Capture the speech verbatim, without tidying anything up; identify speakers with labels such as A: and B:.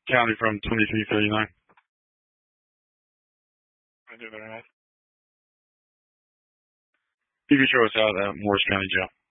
A: County from twenty-three thirty-nine. I do very much. You can show us out at Morris County Jail.